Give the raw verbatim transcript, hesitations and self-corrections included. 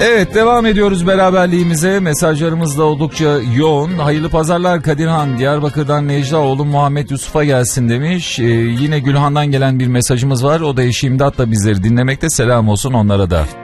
Evet, devam ediyoruz beraberliğimize. Mesajlarımız da oldukça yoğun. Hayırlı pazarlar Kadirhan. Diyarbakır'dan Necla, oğlum Muhammed Yusuf'a gelsin demiş. Ee, yine Gülhan'dan gelen bir mesajımız var. O da eşi İmdat da bizleri dinlemekte. Selam olsun onlara da.